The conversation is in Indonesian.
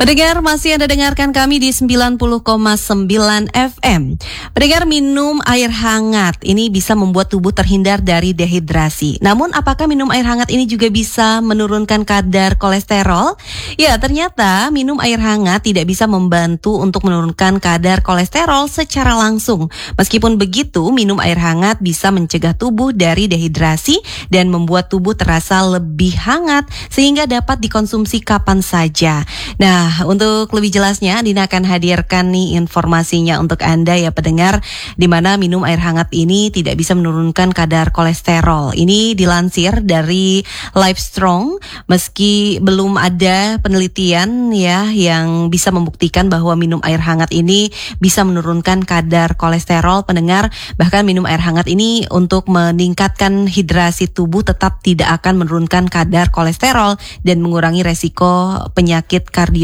Pendengar, masih Anda dengarkan kami di 90,9 FM. Pendengar, minum air hangat ini bisa membuat tubuh terhindar dari dehidrasi. Namun, apakah minum air hangat ini juga bisa menurunkan kadar kolesterol? Ya, ternyata minum air hangat tidak bisa membantu untuk menurunkan kadar kolesterol secara langsung. Meskipun begitu, minum air hangat bisa mencegah tubuh dari dehidrasi dan membuat tubuh terasa lebih hangat sehingga dapat dikonsumsi kapan saja. Nah, untuk lebih jelasnya Dina akan hadirkan nih informasinya untuk Anda ya pendengar, di mana minum air hangat ini tidak bisa menurunkan kadar kolesterol. Ini dilansir dari Livestrong, meski belum ada penelitian ya yang bisa membuktikan bahwa minum air hangat ini bisa menurunkan kadar kolesterol pendengar. Bahkan minum air hangat ini untuk meningkatkan hidrasi tubuh tetap tidak akan menurunkan kadar kolesterol dan mengurangi resiko penyakit kardio